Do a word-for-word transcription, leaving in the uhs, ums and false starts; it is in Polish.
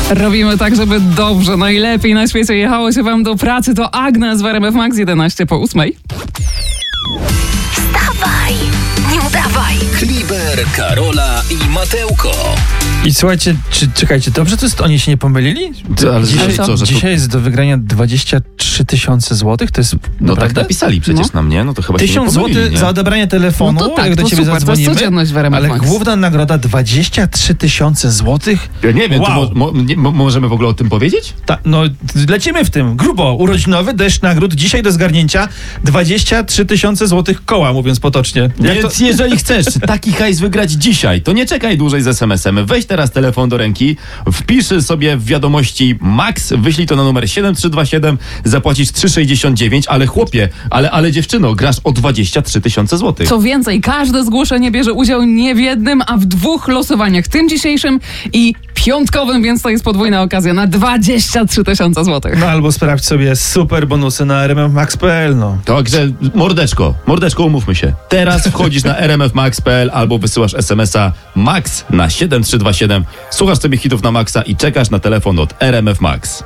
Robimy tak, żeby dobrze, najlepiej na świecie jechało się wam do pracy. To Agnes w R M F Max jedenaście po ósmej. Wstawaj, nie udawaj. Kliber, Karola i Mateuko. I słuchajcie, czy, czekajcie, dobrze to jest, oni się nie pomylili? To, ale dzisiaj co, że dzisiaj jest do wygrania dwadzieścia trzy tysiące złotych, to jest No naprawdę? tak napisali przecież No. na mnie, no to chyba się nie Tysiąc pomylili, złotych nie? za odebranie telefonu, No to tak, jak do to ciebie super, to jest zadzwonimy, codzienność w R M F ale Max. główna nagroda dwadzieścia trzy tysiące złotych? Ja nie wiem, Wow. to mo, mo, nie, mo, możemy w ogóle o tym powiedzieć? Ta, no lecimy w tym, grubo, urodzinowy deszcz nagród, dzisiaj do zgarnięcia dwadzieścia trzy tysiące złotych koła, mówiąc potocznie. Jak Więc to... jeżeli chcesz taki hajs wygrać dzisiaj, to nie czekaj dłużej z es em esem. Weź teraz telefon do ręki, wpisz sobie w wiadomości Max, wyślij to na numer siedem trzy dwa siedem, zapłacisz trzy sześćdziesiąt dziewięć, ale chłopie, ale, ale dziewczyno, grasz o dwadzieścia trzy tysiące złotych. Co więcej, każde zgłoszenie bierze udział nie w jednym, a w dwóch losowaniach. Tym dzisiejszym i piątkowym, więc to jest podwójna okazja na dwadzieścia trzy tysiące złotych. No albo sprawdź sobie super bonusy na r m f max kropka p l, no. Także mordeczko, mordeczko, umówmy się. Teraz wchodzisz na r m f max kropka p l albo wysyłasz es em esa Max na siedem trzy dwa siedem, słuchasz sobie hitów na Maxa i czekasz na telefon od R M F Max.